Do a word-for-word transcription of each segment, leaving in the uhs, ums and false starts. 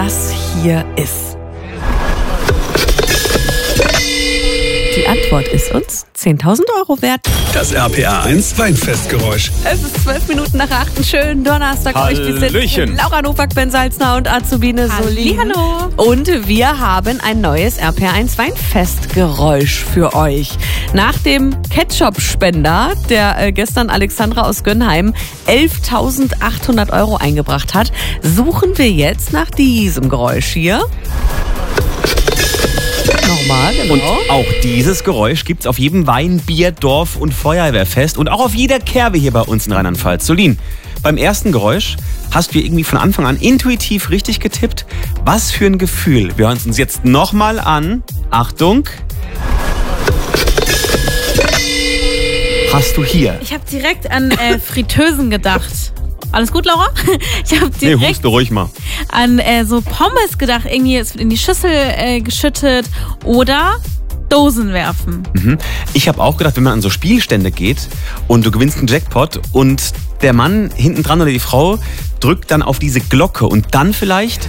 das hier ist? Die Antwort ist uns zehntausend Euro wert. Das R P R eins Weinfestgeräusch. Es ist zwölf Minuten nach acht. Einen schönen Donnerstag. Hallöchen. Wir sind Laura Nowak, Ben Salzner und Azubine Solin. Hallo. Und wir haben ein neues R P R eins Weinfestgeräusch für euch. Nach dem Ketchup-Spender, der äh, gestern Alexandra aus Gönnheim elftausendachthundert Euro eingebracht hat, suchen wir jetzt nach diesem Geräusch hier. Nochmal, genau. Und auch dieses Geräusch gibt's auf jedem Wein-, Bier-, Dorf- und Feuerwehrfest und auch auf jeder Kerbe hier bei uns in Rheinland-Pfalz. Solin, beim ersten Geräusch hast du irgendwie von Anfang an intuitiv richtig getippt. Was für ein Gefühl. Wir hören es uns jetzt nochmal an. Achtung. Hast du hier? Ich habe direkt an äh, Fritteusen gedacht. Alles gut, Laura? Ich habe Nee, direkt huste ruhig mal. an äh, so Pommes gedacht. Irgendwie, es wird in die Schüssel äh, geschüttet oder Dosen werfen. Mhm. Ich habe auch gedacht, wenn man an so Spielstände geht und du gewinnst einen Jackpot und der Mann hinten dran oder die Frau drückt dann auf diese Glocke und dann vielleicht...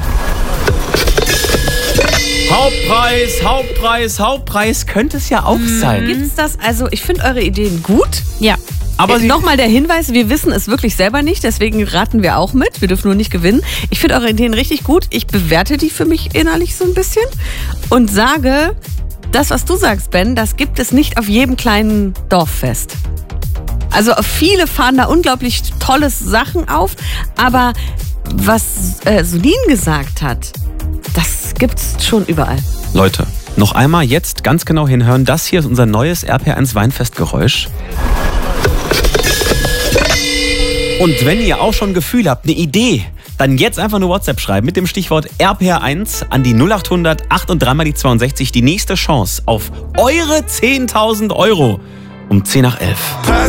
Hauptpreis, Hauptpreis, Hauptpreis, könnte es ja auch sein. Gibt's das? Also, ich finde eure Ideen gut. Ja. Aber äh, sie Nochmal der Hinweis, wir wissen es wirklich selber nicht, deswegen raten wir auch mit. Wir dürfen nur nicht gewinnen. Ich finde eure Ideen richtig gut. Ich bewerte die für mich innerlich so ein bisschen und sage, das, was du sagst, Ben, das gibt es nicht auf jedem kleinen Dorffest. Also viele fahren da unglaublich tolle Sachen auf, aber was äh, Solin gesagt hat, das gibt's schon überall. Leute, noch einmal jetzt ganz genau hinhören. Das hier ist unser neues R P R eins Weinfestgeräusch. Und wenn ihr auch schon ein Gefühl habt, eine Idee, dann jetzt einfach nur WhatsApp schreiben mit dem Stichwort R P R eins an die null achthundert acht und drei mal die zweiundsechzig. Die nächste Chance auf eure zehntausend Euro um zehn nach elf.